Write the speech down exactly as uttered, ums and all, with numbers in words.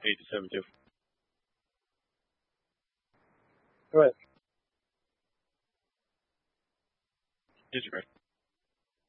eight to seven two. Go ahead. Yes, sir.